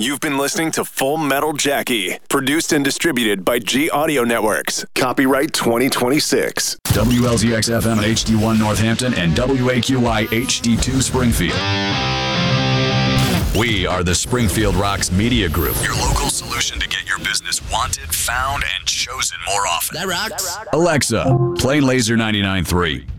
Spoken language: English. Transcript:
You've been listening to Full Metal Jackie, produced and distributed by G Audio Networks. Copyright 2026. WLZX-FM at HD1 Northampton and WAQI HD2 Springfield. We are the Springfield Rocks Media Group, your local solution to get your business wanted, found, and chosen more often. That rocks. Alexa, play Laser 99.3.